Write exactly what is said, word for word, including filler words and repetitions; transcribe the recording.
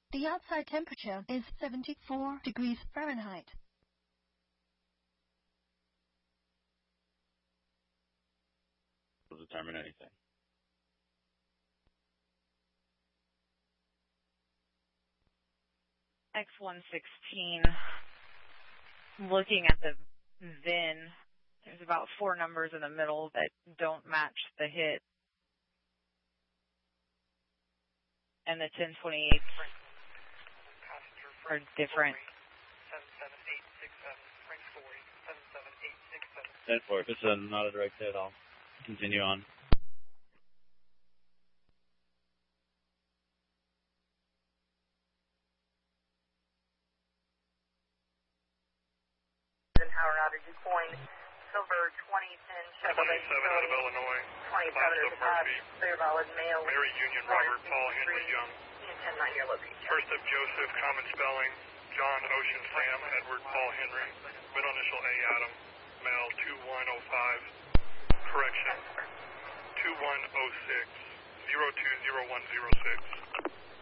The outside temperature is seventy-four degrees Fahrenheit. Will determine anything. X one sixteen, looking at the V I N, there's about four numbers in the middle that don't match the hit. And the ten twenty-eight are different. ten four, if it's a, not a direct hit, I'll continue on. Howard out of DuQuoin, Silver twenty ten Chevrolet twenty-seven out of Illinois, twenty-seven at the top, clear valid male, Mary Union Robert, Paul Henry Young. ten nine your location. First of Joseph, common spelling, John Ocean Sam, Edward Paul Henry, middle initial A Adam, male two one oh five, correction, two one oh six, zero two zero one zero six.